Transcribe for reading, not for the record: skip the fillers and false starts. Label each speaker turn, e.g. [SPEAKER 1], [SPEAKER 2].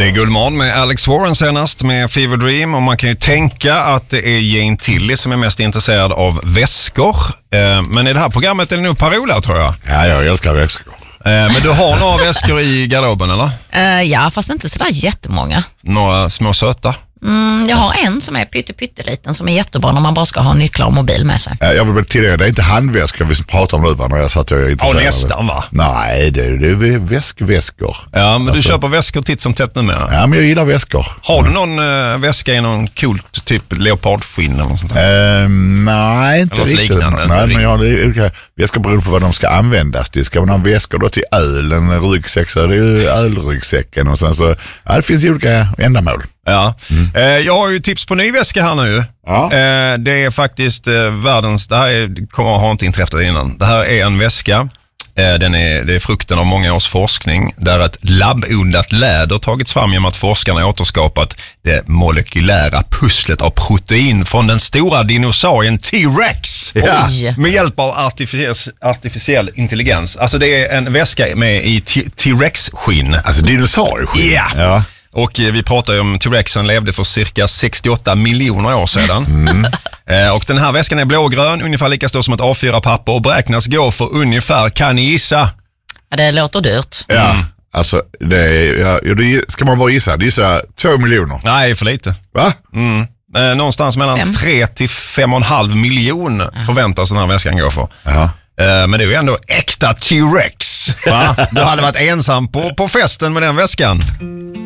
[SPEAKER 1] Det är Guldmorgon med Alex Warren senast med Fever Dream, och man kan ju tänka att det är Jane Tilly som är mest intresserad av väskor. Men i det här programmet är det nog Parola, tror jag.
[SPEAKER 2] Ja, jag älskar väskor.
[SPEAKER 1] Men du har några väskor i garderoben, eller?
[SPEAKER 3] Ja, fast inte sådär jättemånga.
[SPEAKER 1] Några små söta?
[SPEAKER 3] Jag har en som är pytteliten som är jättebra när man bara ska ha nycklar och mobil med sig.
[SPEAKER 2] Jag vill tillägga, det är inte handväskor vi pratar om nu, när jag satt och jag är intresserad.
[SPEAKER 1] Nästan, va?
[SPEAKER 2] Nej, det är väskor.
[SPEAKER 1] Ja, men du köper väskor titt som tätt numera.
[SPEAKER 2] Ja, men jag gillar väskor.
[SPEAKER 1] Har du någon väska i någon coolt typ leopardskinn eller något sånt där?
[SPEAKER 2] Nej, inte
[SPEAKER 1] eller
[SPEAKER 2] riktigt.
[SPEAKER 1] Liknande,
[SPEAKER 2] Nej, men jag har olika väskor beroende på vad de ska användas till. Ska man ha väskor då till öl, en ryggsäck, så är det ju ölryggsäcken, och sen så, ja, det finns olika ändamål.
[SPEAKER 1] Ja. Jag har ju tips på ny väska här nu.
[SPEAKER 2] Ja.
[SPEAKER 1] Det är faktiskt världens, det här har inte inträffat innan. Det här är en väska. Det är frukten av många års forskning där ett labbodlat läder tagits fram genom att forskarna återskapat det molekylära pusslet av protein från den stora dinosaurien T-Rex.
[SPEAKER 2] Ja.
[SPEAKER 1] Med hjälp av artificiell intelligens. Alltså det är en väska med i T-Rex-skinn.
[SPEAKER 2] Alltså dinosaurieskinn.
[SPEAKER 1] Yeah.
[SPEAKER 2] Ja.
[SPEAKER 1] Och vi pratar ju om T-Rexen levde för cirka 68 miljoner år sedan. Och den här väskan är blågrön, ungefär lika stor som ett A4-papper, och beräknas gå för ungefär, kan ni gissa?
[SPEAKER 3] Ja, det låter dyrt.
[SPEAKER 2] Ja, alltså det är, ska man bara gissa 2 miljoner.
[SPEAKER 1] Nej, för lite.
[SPEAKER 2] Va?
[SPEAKER 1] Någonstans mellan 3 till 5,5 miljoner förväntas den här väskan gå för.
[SPEAKER 2] Ja.
[SPEAKER 1] Men det är ju ändå äkta T-Rex. Va? Du hade varit ensam på festen med den väskan.